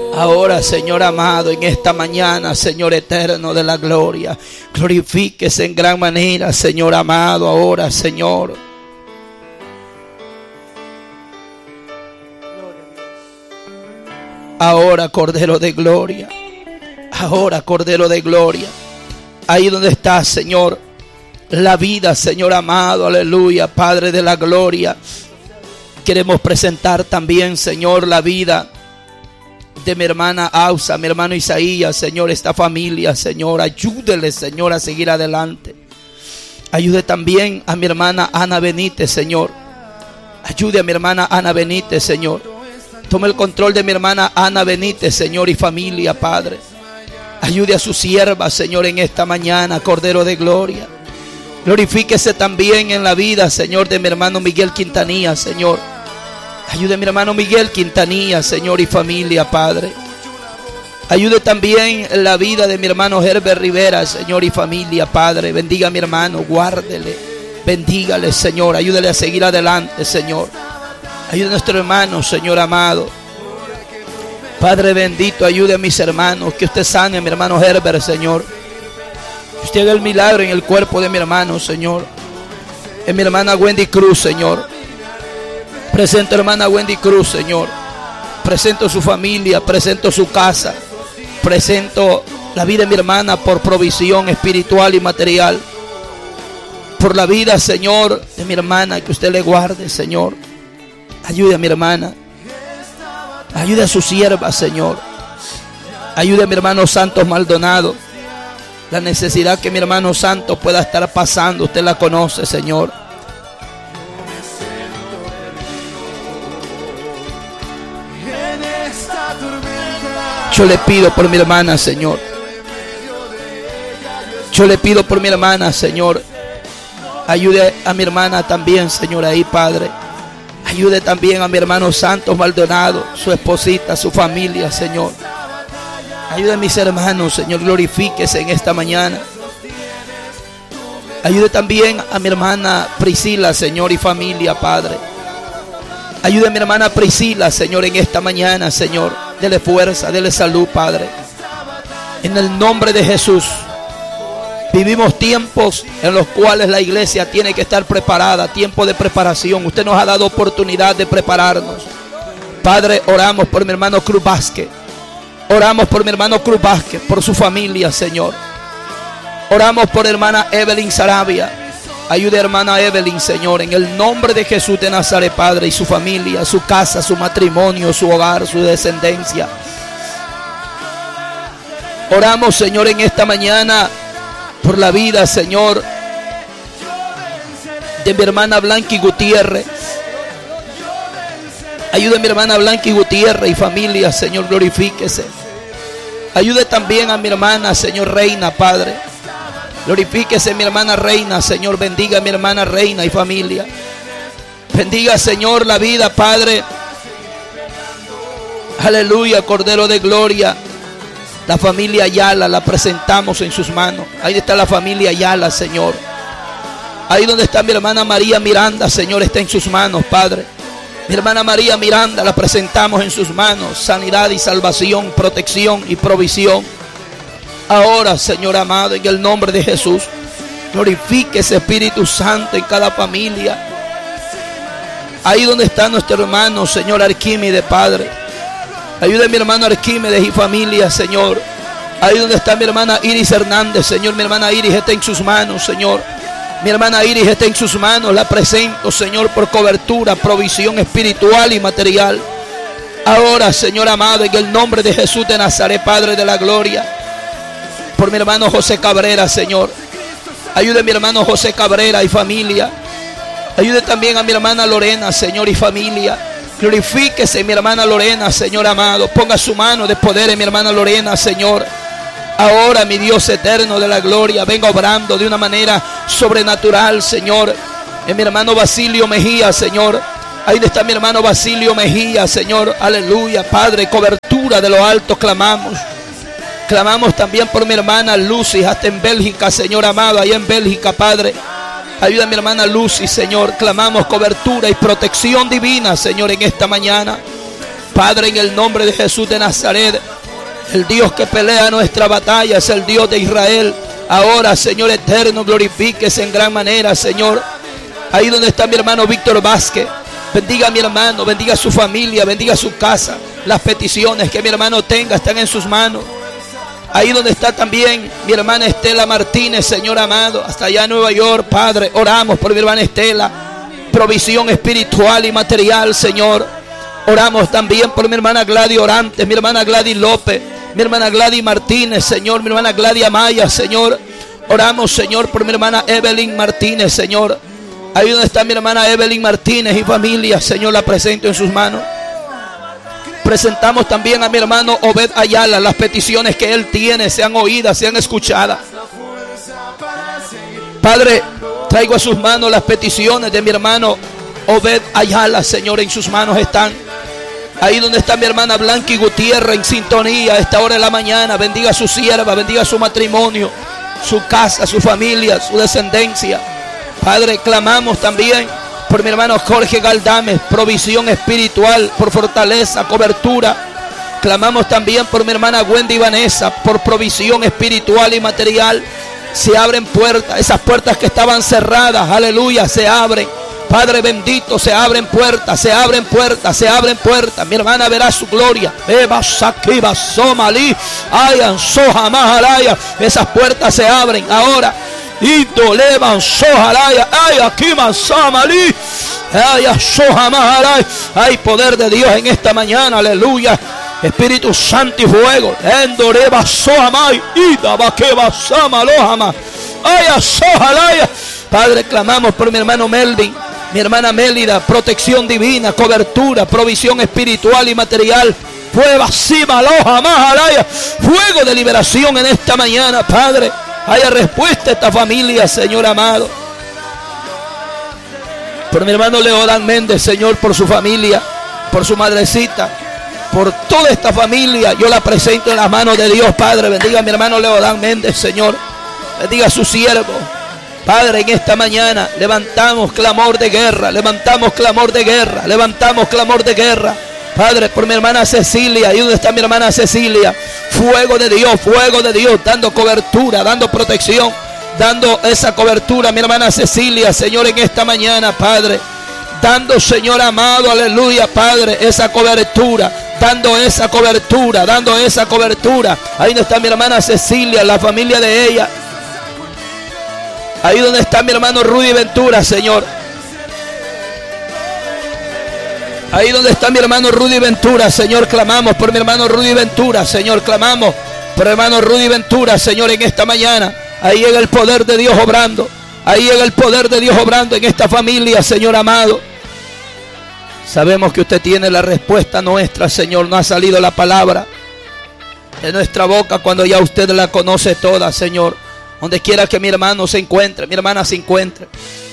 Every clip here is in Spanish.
Ahora, Señor amado, en esta mañana, Señor eterno de la gloria, glorifíquese en gran manera, Señor amado, ahora, Señor. Ahora, Cordero de gloria. Ahora, Cordero de gloria. Ahí donde está, Señor, la vida, Señor amado, aleluya, Padre de la gloria. Queremos presentar también, Señor, la vida de mi hermana Ausa, mi hermano Isaías, Señor, esta familia, Señor, ayúdele, Señor, a seguir adelante. Ayude también a mi hermana Ana Benítez, Señor. Ayude a mi hermana Ana Benítez, Señor. Tome el control de mi hermana Ana Benítez, Señor, y familia, Padre. Ayude a su sierva, Señor, en esta mañana, Cordero de gloria. Glorifíquese también en la vida, Señor, de mi hermano Miguel Quintanilla, Señor. Ayude a mi hermano Miguel Quintanilla, Señor, y familia, Padre. Ayude también en la vida de mi hermano Herbert Rivera, Señor, y familia, Padre. Bendiga a mi hermano, guárdele, bendígale, Señor. Ayúdele a seguir adelante, Señor. Ayude a nuestro hermano, Señor amado. Padre bendito, ayude a mis hermanos. Que usted sane a mi hermano Herbert, Señor. Que usted haga el milagro en el cuerpo de mi hermano, Señor. En mi hermana Wendy Cruz, Señor. Presento a la hermana Wendy Cruz, Señor. Presento su familia, presento su casa. Presento la vida de mi hermana por provisión espiritual y material. Por la vida, Señor, de mi hermana, que usted le guarde, Señor. Ayude a mi hermana. Ayude a su sierva, Señor. Ayude a mi hermano Santos Maldonado. La necesidad que mi hermano Santos pueda estar pasando, usted la conoce, Señor. Yo le pido por mi hermana, Señor. Yo le pido por mi hermana, Señor. Ayude a mi hermana también, Señor, ahí, Padre. Ayude también a mi hermano Santos Maldonado, su esposita, su familia, Señor. Ayude a mis hermanos, Señor, glorifíquese en esta mañana. Ayude también a mi hermana Priscila, Señor, y familia, Padre. Ayude a mi hermana Priscila, Señor, en esta mañana, Señor. Dele fuerza, dele salud, Padre. En el nombre de Jesús. Vivimos tiempos en los cuales la iglesia tiene que estar preparada, tiempo de preparación. Usted nos ha dado oportunidad de prepararnos. Padre, oramos por mi hermano Cruz Vázquez. Oramos por mi hermano Cruz Vázquez, por su familia, Señor. Oramos por hermana Evelyn Sarabia. Ayude a hermana Evelyn, Señor, en el nombre de Jesús de Nazaret, Padre, y su familia, su casa, su matrimonio, su hogar, su descendencia. Oramos, Señor, en esta mañana por la vida, Señor, de mi hermana Blanqui Gutiérrez. Ayude a mi hermana Blanqui Gutiérrez y familia, Señor, glorifíquese. Ayude también a mi hermana, Señor, Reina, Padre. Glorifíquese mi hermana Reina, Señor. Bendiga a mi hermana Reina y familia. Bendiga, Señor, la vida, Padre. Aleluya, Cordero de gloria. La familia Ayala la presentamos en sus manos. Ahí está la familia Ayala, Señor. Ahí donde está mi hermana María Miranda, Señor, está en sus manos, Padre. Mi hermana María Miranda la presentamos en sus manos. Sanidad y salvación, protección y provisión. Ahora, Señor amado, en el nombre de Jesús, glorifíquese Espíritu Santo en cada familia. Ahí donde está nuestro hermano, Señor Arquímedes, Padre. Ayude a mi hermano Arquímedes y familia, Señor. Ahí donde está mi hermana Iris Hernández, Señor. Mi hermana Iris está en sus manos, Señor. Mi hermana Iris está en sus manos. La presento, Señor, por cobertura, provisión espiritual y material. Ahora, Señor amado, en el nombre de Jesús de Nazaret, Padre de la gloria. Por mi hermano José Cabrera, Señor. Ayude a mi hermano José Cabrera y familia. Ayude también a mi hermana Lorena, Señor, y familia. Glorifíquese mi hermana Lorena, Señor amado. Ponga su mano de poder en mi hermana Lorena, Señor. Ahora, mi Dios eterno de la gloria, venga obrando de una manera sobrenatural, Señor. En mi hermano Basilio Mejía, Señor. Ahí está mi hermano Basilio Mejía, Señor. Aleluya, Padre, cobertura de lo alto clamamos. Clamamos también por mi hermana Lucy, hasta en Bélgica, Señor amado, allá en Bélgica, Padre. Ayuda a mi hermana Lucy, Señor. Clamamos cobertura y protección divina, Señor, en esta mañana. Padre, en el nombre de Jesús de Nazaret, el Dios que pelea nuestra batalla es el Dios de Israel. Ahora, Señor eterno, glorifíquese en gran manera, Señor. Ahí donde está mi hermano Víctor Vázquez, bendiga a mi hermano, bendiga a su familia, bendiga a su casa. Las peticiones que mi hermano tenga están en sus manos. Ahí donde está también mi hermana Estela Martínez, Señor amado, hasta allá en Nueva York, Padre, oramos por mi hermana Estela, provisión espiritual y material, Señor. Oramos también por mi hermana Gladys Orantes, mi hermana Gladys López, mi hermana Gladys Martínez, Señor, mi hermana Gladys Amaya, Señor. Oramos, Señor, por mi hermana Evelyn Martínez, Señor. Ahí donde está mi hermana Evelyn Martínez y familia, Señor, la presento en sus manos. Presentamos también a mi hermano Obed Ayala. Las peticiones que él tiene sean oídas, sean escuchadas. Padre, traigo a sus manos las peticiones de mi hermano Obed Ayala, Señor, en sus manos están. Ahí donde está mi hermana Blanqui Gutiérrez en sintonía a esta hora de la mañana. Bendiga a su sierva, bendiga su matrimonio, su casa, su familia, su descendencia. Padre, clamamos también por mi hermano Jorge Galdames, provisión espiritual, por fortaleza, cobertura. Clamamos también por mi hermana Wendy Vanessa, por provisión espiritual y material. Se abren puertas, esas puertas que estaban cerradas, aleluya, se abren. Padre bendito, se abren puertas, se abren puertas, se abren puertas. Mi hermana verá su gloria. Esas puertas se abren ahora. Hay poder de Dios en esta mañana, aleluya. Espíritu Santo y fuego. Padre, clamamos por mi hermano Melvin, mi hermana Mélida, protección divina, cobertura, provisión espiritual y material. Fuego de liberación en esta mañana, Padre. Haya respuesta a esta familia, Señor amado. Por mi hermano Leodán Méndez, Señor, por su familia, por su madrecita, por toda esta familia, yo la presento en las manos de Dios, Padre. Bendiga a mi hermano Leodán Méndez, Señor. Bendiga a su siervo. Padre, en esta mañana levantamos clamor de guerra, levantamos clamor de guerra, levantamos clamor de guerra. Padre, por mi hermana Cecilia, ahí donde está mi hermana Cecilia, fuego de Dios, dando cobertura, dando protección, dando esa cobertura a mi hermana Cecilia, Señor, en esta mañana, Padre, dando, Señor amado, aleluya, Padre, esa cobertura, dando esa cobertura, ahí donde está mi hermana Cecilia, la familia de ella, ahí donde está mi hermano Rudy Ventura, Señor. Ahí donde está mi hermano Rudy Ventura, Señor, clamamos por mi hermano Rudy Ventura, Señor, clamamos por mi hermano Rudy Ventura, Señor, en esta mañana. Ahí llega el poder de Dios obrando, ahí llega el poder de Dios obrando en esta familia, Señor amado. Sabemos que usted tiene la respuesta nuestra, Señor. No ha salido la palabra de nuestra boca cuando ya usted la conoce toda, Señor. Donde quiera que mi hermano se encuentre, mi hermana se encuentre.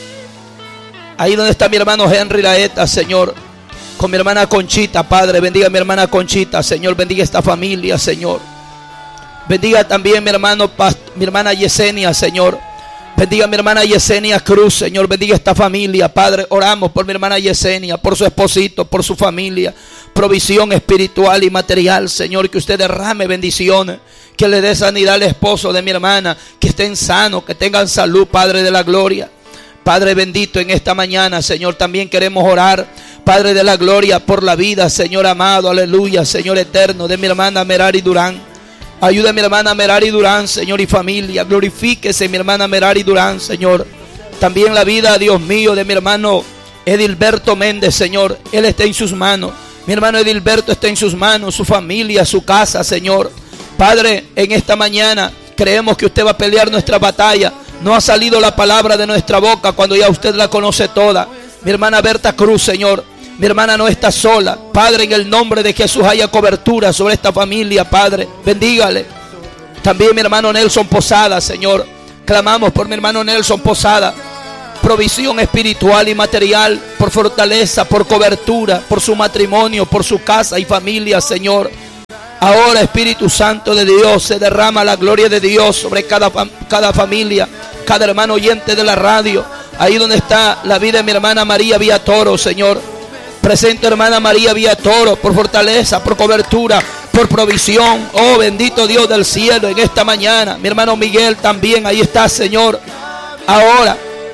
Ahí donde está mi hermano Henry Laeta, Señor, con mi hermana Conchita, Padre, bendiga a mi hermana Conchita, Señor, bendiga esta familia, Señor. Bendiga también mi hermana Yesenia, Señor. Bendiga a mi hermana Yesenia Cruz, Señor, bendiga esta familia, Padre. Oramos por mi hermana Yesenia, por su esposito, por su familia. Provisión espiritual y material, Señor, que usted derrame bendiciones, que le dé sanidad al esposo de mi hermana, que estén sanos, que tengan salud, Padre de la gloria. Padre bendito, en esta mañana, Señor, también queremos orar, Padre de la gloria, por la vida, Señor amado, aleluya, Señor eterno, de mi hermana Merari Durán. Ayuda a mi hermana Merari Durán, Señor, y familia. Glorifíquese mi hermana Merari Durán, Señor. También la vida, Dios mío, de mi hermano Edilberto Méndez, Señor. Él está en sus manos. Mi hermano Edilberto está en sus manos, su familia, su casa, Señor. Padre, en esta mañana creemos que usted va a pelear nuestra batalla. No ha salido la palabra de nuestra boca cuando ya usted la conoce toda. Mi hermana Berta Cruz, Señor. Mi hermana no está sola. Padre, en el nombre de Jesús haya cobertura sobre esta familia, Padre. Bendígale. También mi hermano Nelson Posada, Señor. Clamamos por mi hermano Nelson Posada. Provisión espiritual y material, por fortaleza, por cobertura, por su matrimonio, por su casa y familia, Señor. Ahora, Espíritu Santo de Dios, se derrama la gloria de Dios sobre cada familia, cada hermano oyente de la radio. Ahí donde está la vida de mi hermana María Villatoro, Señor. Presento hermana María Villatoro por fortaleza, por cobertura, por provisión. Oh, bendito Dios del cielo, en esta mañana. Mi hermano Miguel también, ahí está, Señor. Ahora,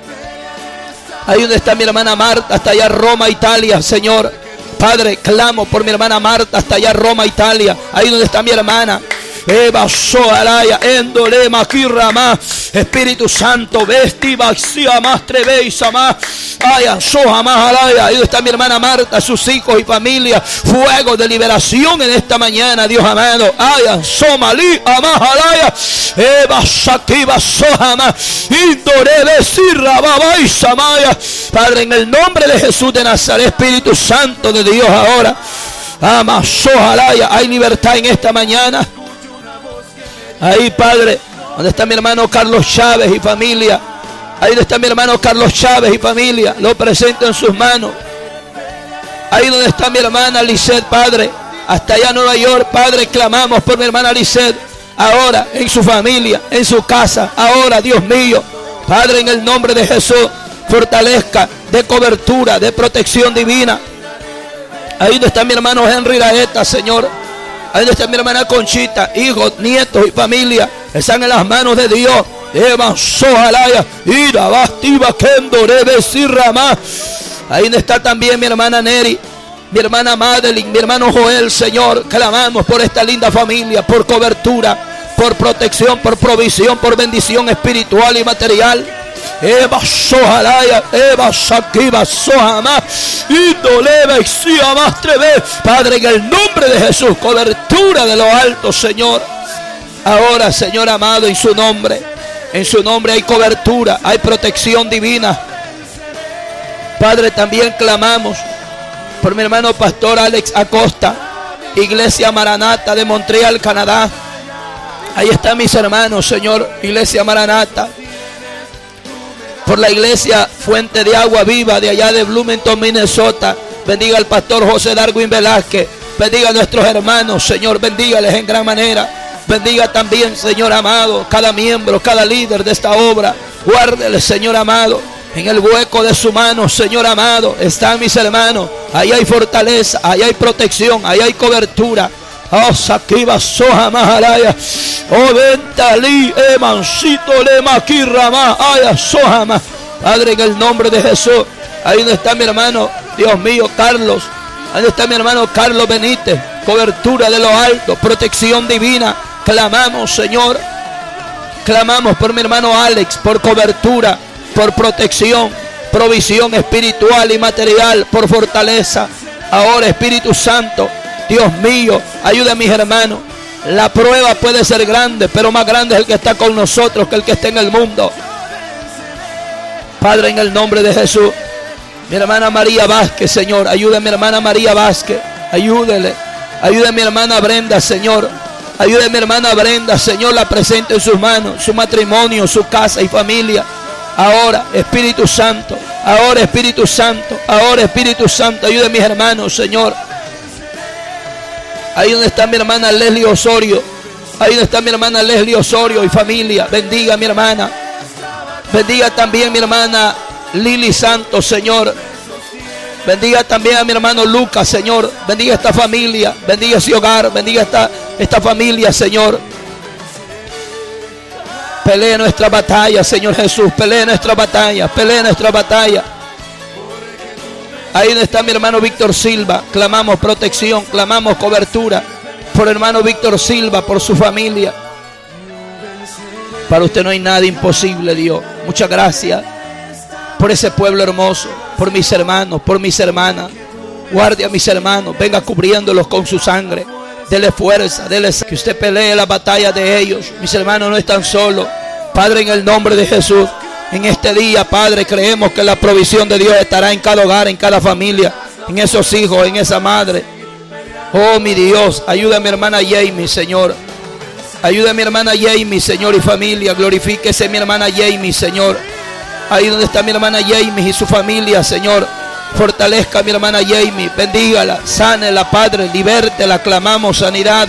ahí donde está mi hermana Marta, hasta allá Roma, Italia, Señor. Padre, clamo por mi hermana Marta, hasta allá Roma, Italia. Ahí donde está mi hermana Eva Soalaya, Endolema, Kirrama, Espíritu Santo, Vestiva, más Treveisa, más Aya, Soja, más Alaya. Ahí donde está mi hermana Marta, sus hijos y familia. Fuego de liberación en esta mañana, Dios amado. Aya, Somali, Amás Alaya, Eva Sakiva, Sohama, Indorebe, Sirra, Babay, Samaya. Padre, en el nombre de Jesús de Nazaret, Espíritu Santo de Dios, ahora. Ama, Sojalaya, hay libertad en esta mañana. Ahí, Padre, donde está mi hermano Carlos Chávez y familia. Ahí donde está mi hermano Carlos Chávez y familia. Lo presento en sus manos. Ahí donde está mi hermana Lisette, Padre. Hasta allá en Nueva York, Padre, clamamos por mi hermana Lisette. Ahora, en su familia, en su casa. Ahora, Dios mío. Padre, en el nombre de Jesús, fortalezca de cobertura, de protección divina. Ahí donde está mi hermano Henry Raeta, Señor. Ahí donde está mi hermana Conchita, hijos, nietos y familia. Están en las manos de Dios. Eva Sojalaya, Ira, Bastiva, Kendo, Rebe, Sirrama. Ahí donde está también mi hermana Neri, mi hermana Madeline, mi hermano Joel, Señor. Clamamos por esta linda familia, por cobertura, por protección, por provisión, por bendición espiritual y material. Eva Sojalaya, Eva Sakiva, Sohama, Indoleva, Ixia, más Treve. Padre, en el nombre de Jesús, cobertura de lo alto, Señor. Ahora, Señor amado, en su nombre hay cobertura, hay protección divina. Padre, también clamamos por mi hermano pastor Alex Acosta, Iglesia Maranata de Montreal, Canadá. Ahí están mis hermanos, Señor, Iglesia Maranata. Por la iglesia Fuente de Agua Viva de allá de Bloomington, Minnesota. Bendiga al pastor José Darwin Velázquez. Bendiga a nuestros hermanos, Señor. Bendígales en gran manera. Bendiga también, Señor amado, cada miembro, cada líder de esta obra. Guárdeles, Señor amado, en el hueco de su mano, Señor amado. Están mis hermanos. Ahí hay fortaleza, ahí hay protección, ahí hay cobertura. Oh, Sakiva, Soja, Mahalaya. Oh, Ventali, Emancito, Lema, Kirrama, Aya, Soja, Padre, en el nombre de Jesús. Ahí donde está mi hermano, Dios mío, Carlos. Ahí donde está mi hermano Carlos Benítez. Cobertura de lo alto, protección divina. Clamamos, Señor. Clamamos por mi hermano Alex, por cobertura, por protección, provisión espiritual y material, por fortaleza. Ahora, Espíritu Santo, Dios mío, ayuda a mis hermanos. La prueba puede ser grande, pero más grande es el que está con nosotros que el que está en el mundo. Padre, en el nombre de Jesús, mi hermana María Vázquez, Señor, ayuda a mi hermana María Vázquez, ayúdele. Ayuda a mi hermana Brenda, Señor. Ayuda a mi hermana Brenda, Señor, la presento en sus manos, su matrimonio, su casa y familia. Ahora, Espíritu Santo, ahora, Espíritu Santo, ahora, Espíritu Santo, ayuda a mis hermanos, Señor. Ahí donde está mi hermana Leslie Osorio. Ahí donde está mi hermana Leslie Osorio y familia. Bendiga a mi hermana. Bendiga también a mi hermana Lili Santos, Señor. Bendiga también a mi hermano Lucas, Señor. Bendiga esta familia. Bendiga ese hogar. Bendiga esta familia, Señor. Pelea nuestra batalla, Señor Jesús. Pelea nuestra batalla. Pelea nuestra batalla. Ahí donde está mi hermano Víctor Silva. Clamamos protección, clamamos cobertura por hermano Víctor Silva, por su familia. Para usted no hay nada imposible, Dios. Muchas gracias por ese pueblo hermoso, por mis hermanos, por mis hermanas. Guarde a mis hermanos, venga cubriéndolos con su sangre. Dele fuerza, dele que usted pelee la batalla de ellos. Mis hermanos no están solos. Padre, en el nombre de Jesús, en este día, Padre, creemos que la provisión de Dios estará en cada hogar, en cada familia, en esos hijos, en esa madre. Oh, mi Dios, ayuda a mi hermana Jamie, Señor. Ayuda a mi hermana Jamie, Señor, y familia. Glorifíquese mi hermana Jamie, Señor. Ahí donde está mi hermana Jamie y su familia, Señor. Fortalezca a mi hermana Jamie. Bendígala, sánela, Padre, libértela. Clamamos sanidad.